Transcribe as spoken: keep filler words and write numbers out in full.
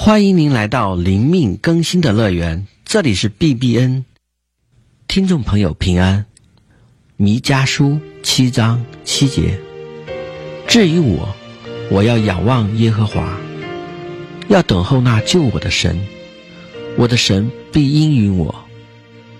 欢迎您来到灵命更新的乐园，这里是 B B N。 听众朋友平安。弥迦书七章七节，至于我，我要仰望耶和华，要等候那救我的神，我的神必应允我。